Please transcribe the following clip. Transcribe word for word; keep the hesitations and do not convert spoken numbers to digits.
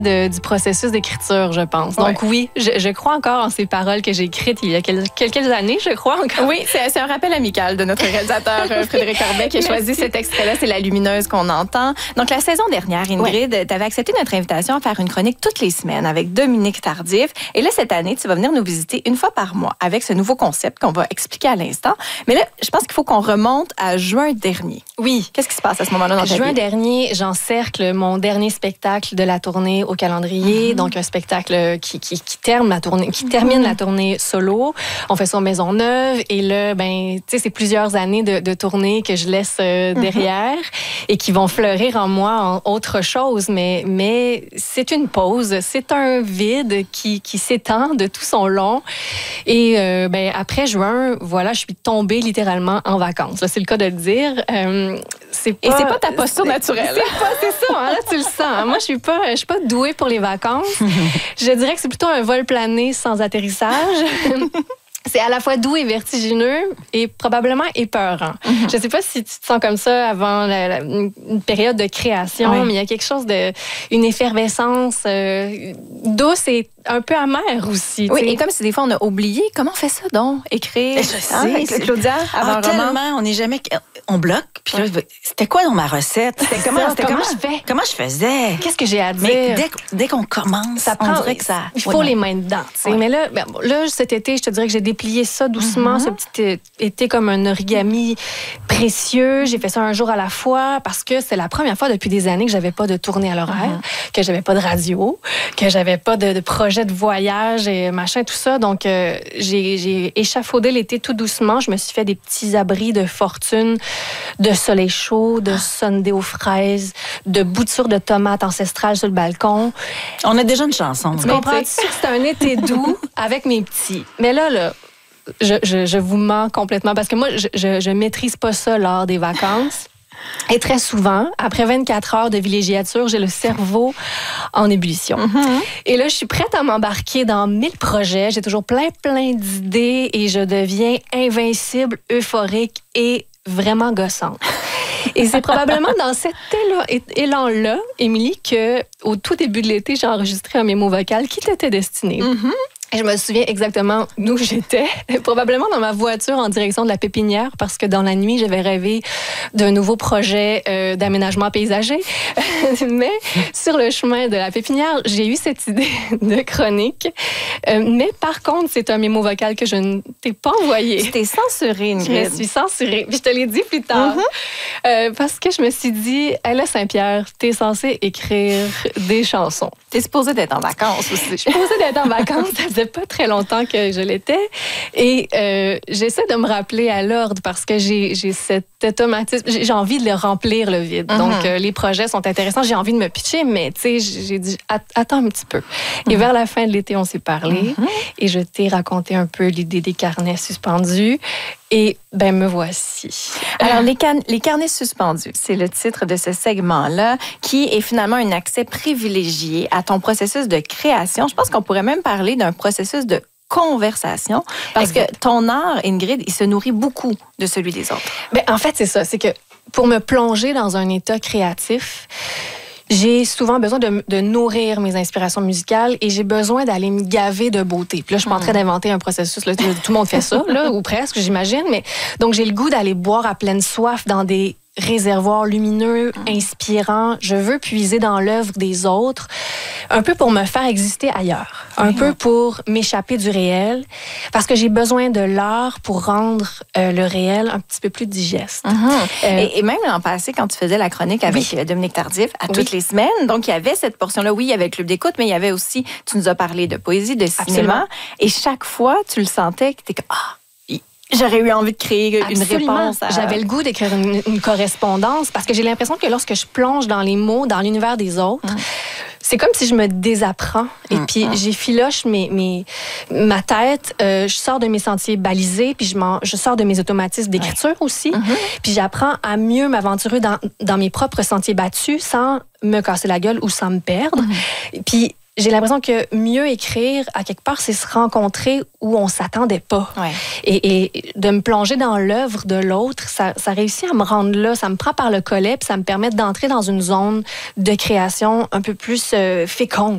De, du processus d'écriture, je pense. Donc ouais. oui, je, je crois encore en ces paroles que j'ai écrites il y a quel, quelques années, je crois encore. Oui, c'est, c'est un rappel amical de notre réalisateur Frédéric Corbet qui a choisi cet extrait-là. C'est La Lumineuse qu'on entend. Donc, la saison dernière, Ingrid, ouais. tu avais accepté notre invitation à faire une chronique toutes les semaines avec Dominique Tardif. Et là, cette année, tu vas venir nous visiter une fois par mois avec ce nouveau concept qu'on va expliquer à l'instant. Mais là, je pense qu'il faut qu'on remonte à juin dernier. Oui. Qu'est-ce qui se passe à ce moment-là dans ta vie? Juin dernier, j'encercle mon dernier spectacle de la tournée au calendrier, mm-hmm. donc un spectacle qui, qui, qui, termine la tournée, qui mm-hmm. termine la tournée solo. On fait ça en Maisonneuve et là, ben, tu sais, c'est plusieurs années de, de tournée que je laisse euh, derrière mm-hmm. et qui vont fleurir en moi en autre chose, mais, mais c'est une pause, c'est un vide qui, qui s'étend de tout son long et euh, ben, après juin, voilà, je suis tombée littéralement en vacances. Là, c'est le cas de le dire. Euh, c'est pas, et c'est pas ta posture naturelle. C'est pas, c'est ça, hein, là tu le sens. Hein. Moi, je suis pas, je suis pas douée pour les vacances. Je dirais que c'est plutôt un vol plané sans atterrissage. C'est à la fois doux et vertigineux et probablement épeurant. Mm-hmm. Je ne sais pas si tu te sens comme ça avant la, la, une période de création, oui. mais il y a quelque chose de... une effervescence euh, douce et un peu amère aussi. Oui, t'sais. Et comme si des fois on a oublié, comment on fait ça donc? Écrire, je sais, hein, avec Claudia, avant ah, un tellement, roman? on n'est jamais... On bloque, puis là, c'était quoi dans ma recette? C'était comment, c'était comment, comment je fais? Comment je faisais? Qu'est-ce que j'ai à dire? Mais dès, dès qu'on commence, ça prend, on dirait que ça... Il faut ouais, les mains dedans. Ouais. Mais là, ben, là, cet été, je te dirais que j'ai déplié ça doucement, mm-hmm. ce petit été comme un origami précieux. J'ai fait ça un jour à la fois parce que c'est la première fois depuis des années que j'avais pas de tournée à l'horaire, mm-hmm. que j'avais pas de radio, que j'avais pas de, de projet de voyage et machin, tout ça. Donc, euh, j'ai, j'ai échafaudé l'été tout doucement. Je me suis fait des petits abris de fortune, de soleil chaud, de sundae aux fraises, de boutures de tomates ancestrales sur le balcon. On a déjà une chanson. Tu comprends? C'est un été doux avec mes petits. Mais là, là, je, je, je vous mens complètement parce que moi, je, je, je maîtrise pas ça lors des vacances. Et très souvent, après vingt-quatre heures de villégiature, j'ai le cerveau en ébullition. Mm-hmm. Et là, je suis prête à m'embarquer dans mille projets. J'ai toujours plein, plein d'idées et je deviens invincible, euphorique et vraiment gossante. Et c'est probablement dans cet élan-là, Émilie, qu'au tout début de l'été, j'ai enregistré un mémo vocal qui t'était destiné. Mm-hmm. Et je me souviens exactement d'où j'étais, probablement dans ma voiture en direction de la pépinière, parce que dans la nuit, j'avais rêvé d'un nouveau projet euh, d'aménagement paysager. Mais sur le chemin de la pépinière, j'ai eu cette idée de chronique. Euh, mais par contre, c'est un mémo vocal que je ne t'ai pas envoyé. Tu t'es censurée, Ingrid. Je me suis censurée. Puis je te l'ai dit plus tard. Mm-hmm. Euh, parce que je me suis dit, hey, là, Saint-Pierre, t'es censée écrire des chansons. T'es supposée d'être en vacances aussi. Je suis supposée d'être en vacances. Ça faisait pas très longtemps que je l'étais. Et euh, j'essaie de me rappeler à l'ordre parce que j'ai, j'ai cet automatisme. J'ai, j'ai envie de le remplir, le vide. Mm-hmm. Donc, euh, les projets sont intéressants. J'ai envie de me pitcher, mais tu sais, j'ai dit, attends un petit peu. Mm-hmm. Et vers la fin de l'été, on s'est parlé mm-hmm. et je t'ai raconté un peu l'idée des carnets suspendus. Et ben me voici. Alors, les, can- les carnets suspendus, c'est le titre de ce segment-là qui est finalement un accès privilégié à ton processus de création. Je pense qu'on pourrait même parler d'un processus de conversation parce exact. Que ton art, Ingrid, il se nourrit beaucoup de celui des autres. Ben, en fait, c'est ça. C'est que pour me plonger dans un état créatif, j'ai souvent besoin de, de nourrir mes inspirations musicales et j'ai besoin d'aller me gaver de beauté. Puis là, je suis pas en train d'inventer un processus. Là, tout le monde fait ça, là, ou presque, j'imagine. Mais donc, j'ai le goût d'aller boire à pleine soif dans des réservoirs lumineux, inspirants. Je veux puiser dans l'œuvre des autres, un peu pour me faire exister ailleurs, un oui, peu oui. pour m'échapper du réel, parce que j'ai besoin de l'art pour rendre euh, le réel un petit peu plus digeste. Mm-hmm. Euh, et, et même l'an passé, quand tu faisais la chronique avec oui. Dominique Tardif à oui. toutes les semaines, donc il y avait cette portion-là, oui, il y avait le club d'écoute, mais il y avait aussi, tu nous as parlé de poésie, de cinéma, Absolument. Et chaque fois, tu le sentais que tu es comme, ah, j'aurais eu envie de créer une Absolument. réponse. À... J'avais le goût d'écrire une, une correspondance parce que j'ai l'impression que lorsque je plonge dans les mots, dans l'univers des autres, mmh. c'est comme si je me désapprends et mmh. puis j'effiloche mes, mes, ma tête, euh, je sors de mes sentiers balisés, puis je, je sors de mes automatismes d'écriture ouais. aussi, mmh. puis j'apprends à mieux m'aventurer dans, dans mes propres sentiers battus sans me casser la gueule ou sans me perdre. Mmh. Puis j'ai l'impression que mieux écrire, à quelque part, c'est se rencontrer où on s'attendait pas. Ouais. Et, et de me plonger dans l'œuvre de l'autre, ça, ça réussit à me rendre là. Ça me prend par le collet, puis ça me permet d'entrer dans une zone de création un peu plus euh, féconde.